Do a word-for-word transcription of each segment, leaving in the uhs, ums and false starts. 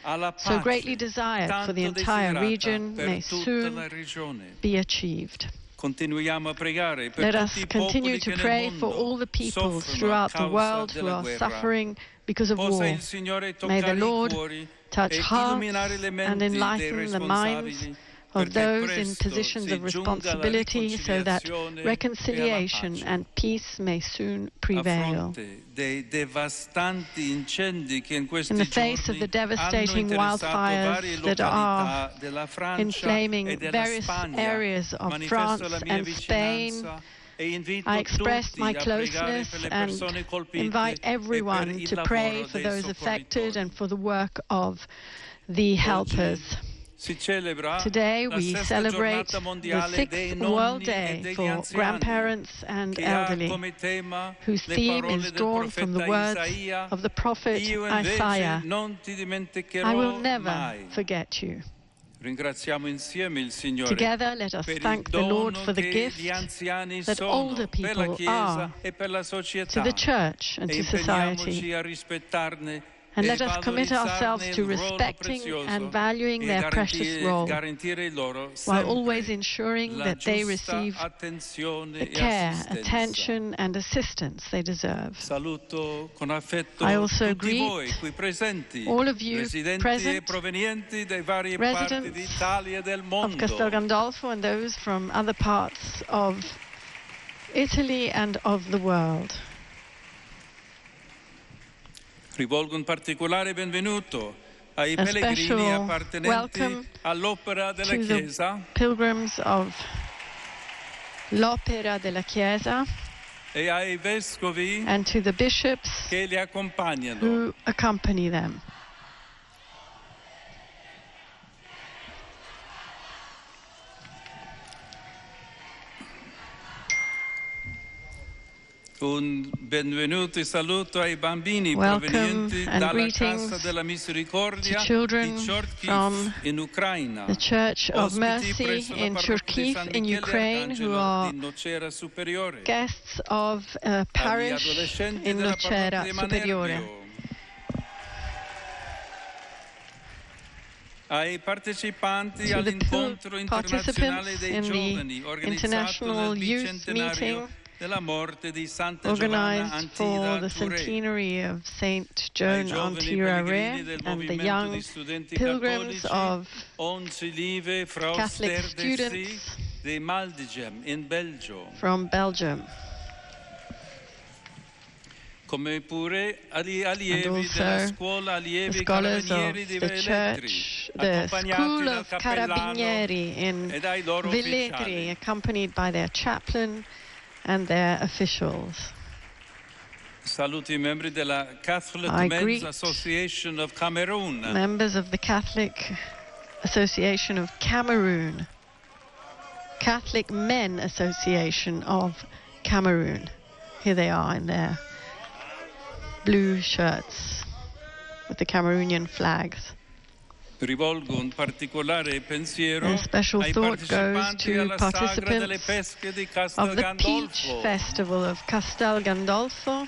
so greatly desired for the entire region, may soon be achieved. Let us continue to pray for all the peoples throughout the world who are suffering because of war. May the Lord touch hearts and enlighten the minds of those in positions of responsibility so that reconciliation and peace may soon prevail. In the face of the devastating wildfires that are inflaming various areas of France and Spain, I express my closeness and invite everyone to pray for those affected and for the work of the helpers. Today we celebrate the sixth World Day for grandparents and elderly, whose theme is drawn from the words of the prophet Isaiah. I will never forget you. Together, let us thank the Lord for the gift that older people are to the Church and to society. And let us commit ourselves to respecting and valuing their precious role, while always ensuring that they receive the care, attention, and assistance they deserve. I also greet all of you present, residents of Castel Gandolfo and those from other parts of Italy and of the world. Rivolgo un particolare benvenuto ai pellegrini appartenenti all'Opera della Chiesa, pilgrims of l'Opera della Chiesa, e ai vescovi and to the bishops che li accompagnano. Who accompany them. Un benvenuto e saluto ai bambini provenienti dalla Casa della Misericordia di Chortkiv in Ucraina, the Church of Mercy in Chortkiv in Ukraine, who are guests of a parish in Nocera Superiore. Ai partecipanti all'incontro internazionale dei giovani International Youth Meeting organized for the centenary of Saint Joan Antirare, and the young pilgrims of Catholic students from Belgium. Come pure allievi and della scuola allievi scholars of the church, the school of Carabinieri in Velletri, accompanied by their chaplain and their officials. Saluti membri della Catholic Men's Association of Cameroon. Members of the Catholic Association of Cameroon. Catholic Men Association of Cameroon. Here they are in their blue shirts with the Cameroonian flags. Rivolgo un particolare pensiero a special ai thought goes to participants of the Peach Festival of Castel Gandolfo,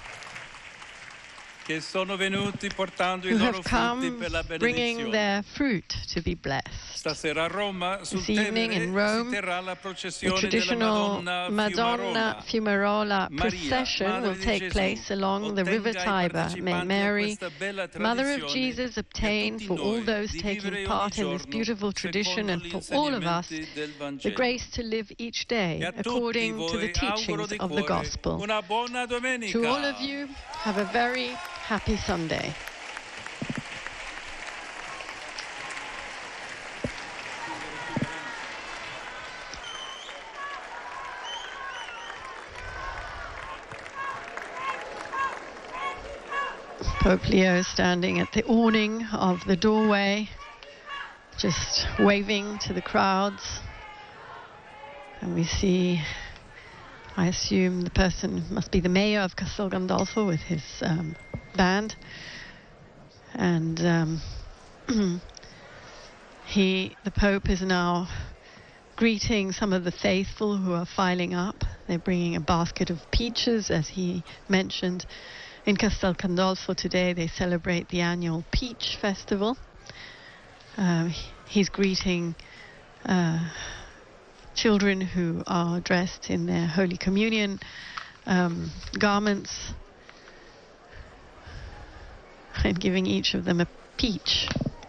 che sono venuti portando who i loro have come frutti per la bringing benedizione. their fruit to be blessed. Stasera a Roma, sul This evening Tevere, in Rome, si terrà la the processione traditional della Madonna Fumarola Maria, procession Madre will di take Gesù, place along the river ottenga ai Tiber. May partecipanti a Mary, questa bella Mother of tradizione, Jesus, e a obtain tutti for all noi those di taking vivere part ogni in this giorno beautiful tradition, secondo and for gli all of us insegnamenti del the Vangelo. grace to live each day E a tutti according to the voi auguro teachings di of the cuore Gospel. una buona domenica. To all of you, have a very happy Sunday. Pope Leo is standing at the awning of the doorway, just waving to the crowds. And we see, I assume the person must be the mayor of Castel Gandolfo with his um, band. And um, he, the Pope, is now greeting some of the faithful who are filing up. They're bringing a basket of peaches, as he mentioned. In Castel Gandolfo today, they celebrate the annual Peach Festival. Uh, he's greeting uh, children who are dressed in their Holy Communion um, garments and giving each of them a peach.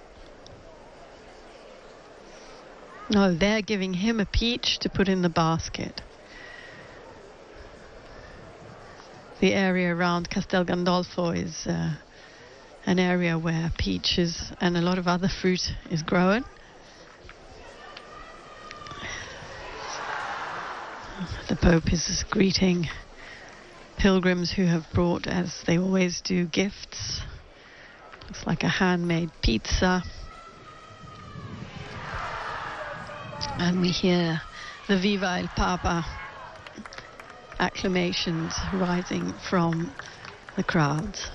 No, they're giving him a peach to put in the basket. The area around Castel Gandolfo is uh, an area where peaches and a lot of other fruit is grown. The Pope is greeting pilgrims who have brought, as they always do, gifts. Looks like a handmade pizza. And we hear the Viva il Papa acclamations rising from the crowds.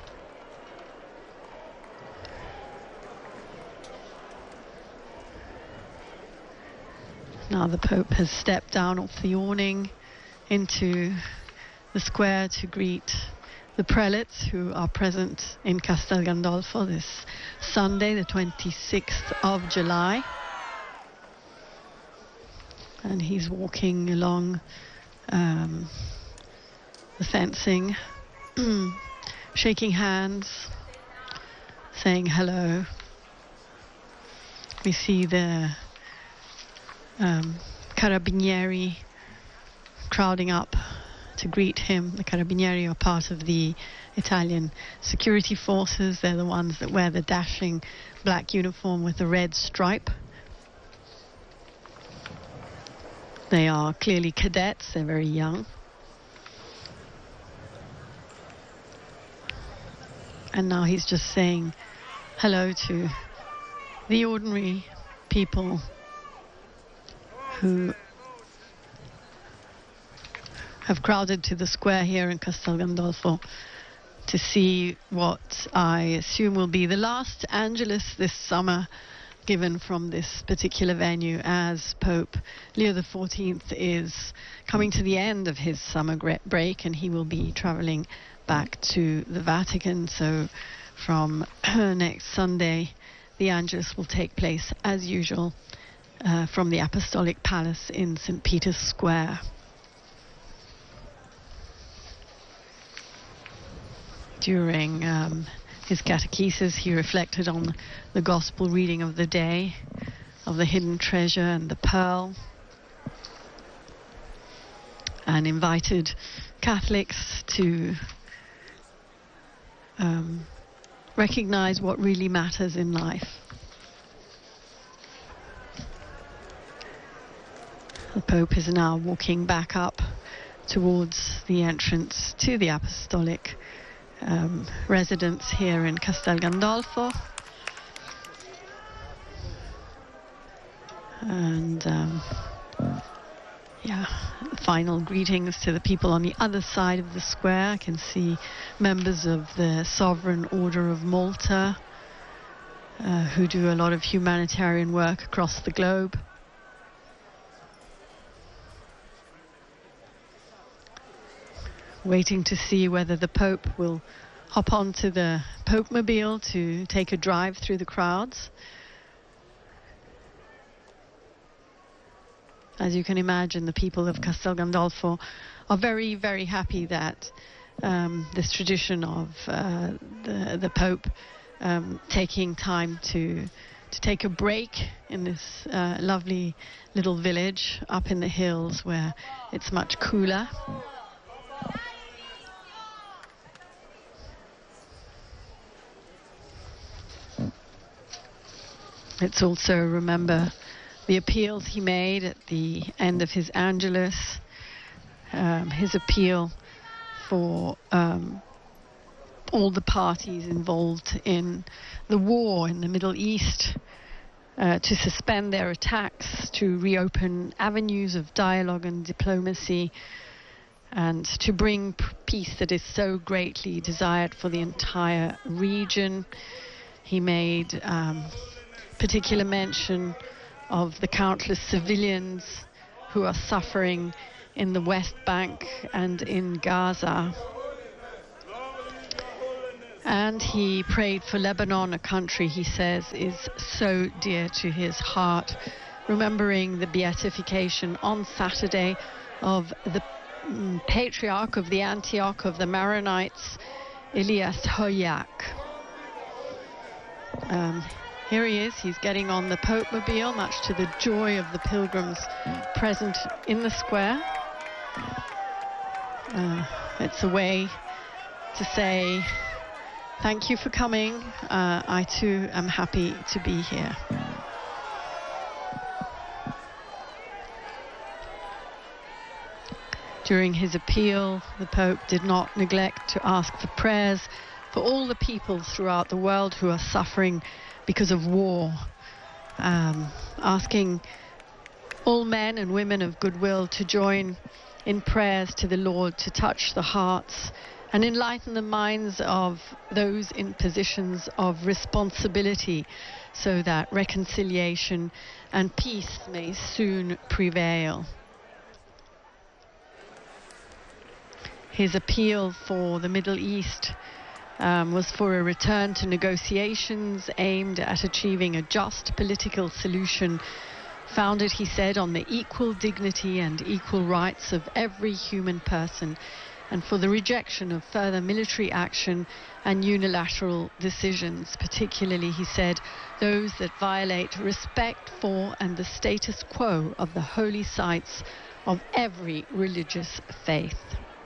Now the Pope has stepped down off the awning into the square to greet the prelates who are present in Castel Gandolfo this Sunday, the twenty-sixth of July. And he's walking along um, the fencing, shaking hands, saying hello. We see the um, Carabinieri crowding up to greet him. The Carabinieri are part of the Italian security forces. They're the ones that wear the dashing black uniform with the red stripe. They are clearly cadets. They're very young. And now he's just saying hello to the ordinary people who have crowded to the square here in Castel Gandolfo to see what I assume will be the last Angelus this summer given from this particular venue, as Pope Leo the fourteenth is coming to the end of his summer break and he will be traveling back to the Vatican. So from next Sunday the Angelus will take place as usual uh, from the Apostolic Palace in Saint Peter's Square. During um, his catechesis, he reflected on the gospel reading of the day, of the hidden treasure and the pearl, and invited Catholics to um, recognize what really matters in life. The Pope is now walking back up towards the entrance to the Apostolic Um, residence here in Castel Gandolfo, and um, yeah, final greetings to the people on the other side of the square. I can see members of the Sovereign Order of Malta uh, who do a lot of humanitarian work across the globe. Waiting to see whether the Pope will hop onto the Pope-mobile to take a drive through the crowds. As you can imagine, the people of Castel Gandolfo are very, very happy that um, this tradition of uh, the, the Pope um, taking time to to take a break in this uh, lovely little village up in the hills where it's much cooler. Let's also remember the appeals he made at the end of his Angelus, um, his appeal for um, all the parties involved in the war in the Middle East uh, to suspend their attacks, to reopen avenues of dialogue and diplomacy, and to bring p- peace that is so greatly desired for the entire region. He made um, particular mention of the countless civilians who are suffering in the West Bank and in Gaza. And he prayed for Lebanon, a country he says is so dear to his heart, remembering the beatification on Saturday of the um, patriarch of the Antioch of the Maronites, Elias Hoyak. Um, here he is, he's getting on the Pope Mobile, much to the joy of the pilgrims present in the square. Uh, it's a way to say, thank you for coming. Uh, I too am happy to be here. During his appeal, the Pope did not neglect to ask for prayers for all the people throughout the world who are suffering because of war, um, asking all men and women of goodwill to join in prayers to the Lord to touch the hearts and enlighten the minds of those in positions of responsibility, so that reconciliation and peace may soon prevail. His appeal for the Middle East um, was for a return to negotiations aimed at achieving a just political solution founded, he said, on the equal dignity and equal rights of every human person, and for the rejection of further military action and unilateral decisions, particularly, he said, those that violate respect for and the status quo of the holy sites of every religious faith.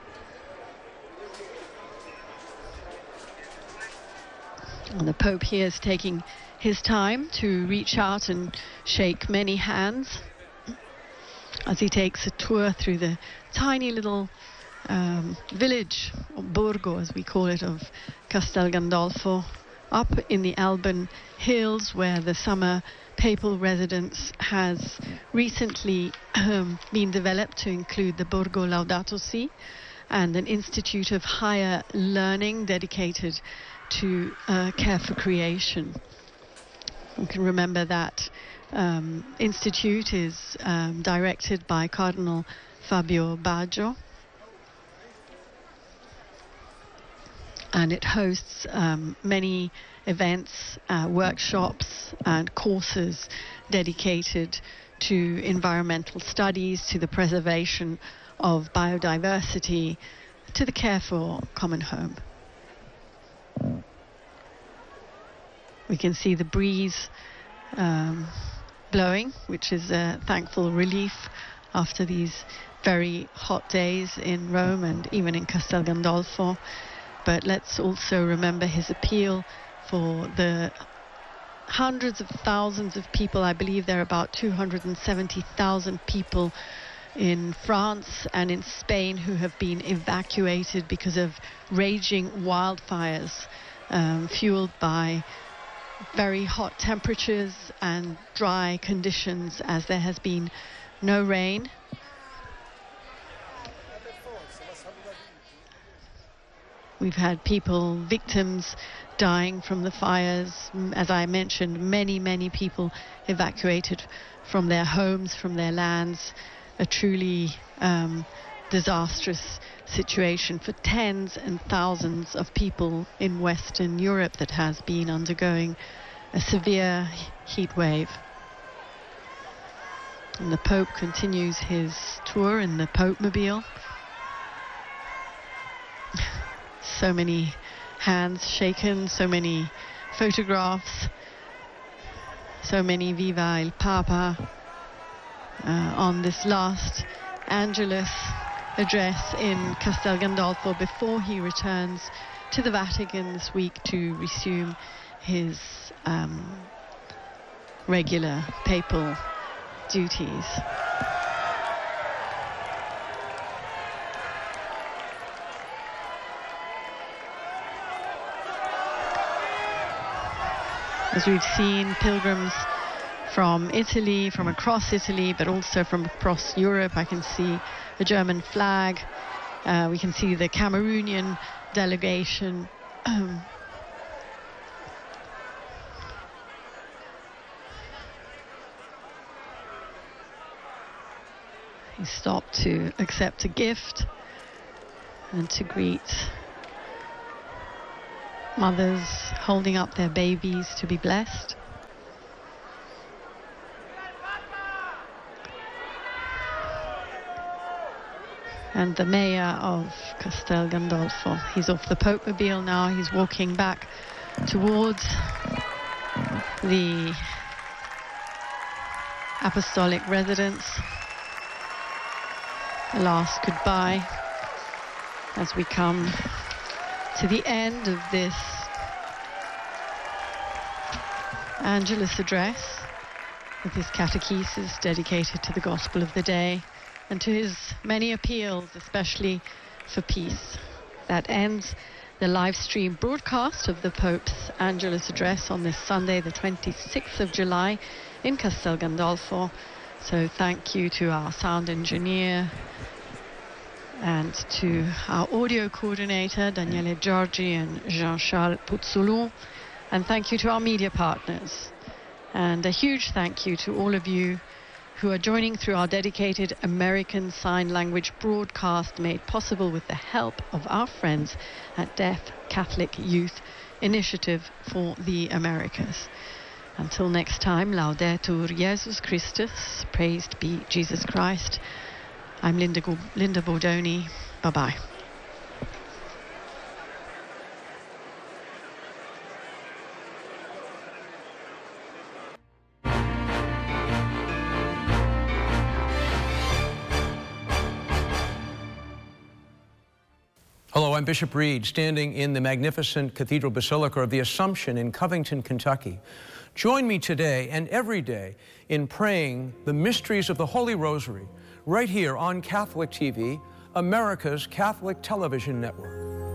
And the Pope here is taking his time to reach out and shake many hands as he takes a tour through the tiny little um, village, or Borgo as we call it, of Castel Gandolfo, up in the Alban Hills, where the summer papal residence has recently um, been developed to include the Borgo Laudato Si and an institute of higher learning dedicated to uh, care for creation. You can remember that um, institute is um, directed by Cardinal Fabio Baggio, and it hosts um, many events, uh, workshops and courses dedicated to environmental studies, to the preservation of biodiversity, to the care for common home. We can see the breeze um, blowing, which is a thankful relief after these very hot days in Rome and even in Castel Gandolfo. But let's also remember his appeal for the hundreds of thousands of people. I believe there are about two hundred seventy thousand people in France and in Spain who have been evacuated because of raging wildfires um, fueled by very hot temperatures and dry conditions, as there has been no rain. We've had people, victims, dying from the fires. As I mentioned, many, many people evacuated from their homes, from their lands. A truly um, disastrous situation for tens and thousands of people in Western Europe that has been undergoing a severe heat wave. And the Pope continues his tour in the Pope Mobile. So many hands shaken, so many photographs, so many Viva il Papa uh, on this last Angelus address in Castel Gandolfo before he returns to the Vatican this week to resume his um, regular papal duties. As we've seen, pilgrims from Italy, from across Italy, but also from across Europe. I can see the German flag. Uh, we can see the Cameroonian delegation. He stopped to accept a gift and to greet mothers holding up their babies to be blessed. And the mayor of Castel Gandolfo, he's off the Pope-mobile now. He's walking back towards the apostolic residence. A last goodbye as we come to the end of this Angelus address with his catechesis dedicated to the gospel of the day and to his many appeals, especially for peace. That ends the live stream broadcast of the Pope's Angelus address on this Sunday, the twenty-sixth of July in Castel Gandolfo. So thank you to our sound engineer and to our audio coordinator, Daniele Giorgi and Jean-Charles Puzzolou. And thank you to our media partners. And a huge thank you to all of you who are joining through our dedicated American Sign Language broadcast, made possible with the help of our friends at Deaf Catholic Youth Initiative for the Americas. Until next time, Laudetur Jesus Christus, praised be Jesus Christ. I'm Linda, Linda Bordoni. Bye-bye. Hello, I'm Bishop Reed, standing in the magnificent Cathedral Basilica of the Assumption in Covington, Kentucky. Join me today and every day in praying the mysteries of the Holy Rosary right here on Catholic T V, America's Catholic television network.